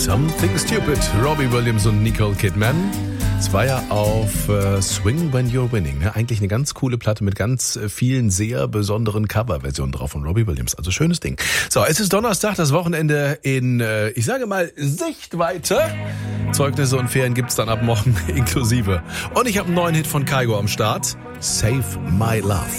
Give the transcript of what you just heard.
Something Stupid. Robbie Williams und Nicole Kidman. Es war ja auf Swing When You're Winning. Ne? Eigentlich eine ganz coole Platte mit ganz vielen sehr besonderen Coverversionen drauf von Robbie Williams. Also schönes Ding. So, es ist Donnerstag, das Wochenende in, ich sage mal, Sichtweite. Zeugnisse und Ferien gibt's dann ab morgen inklusive. Und ich habe einen neuen Hit von Kygo am Start. Save My Love.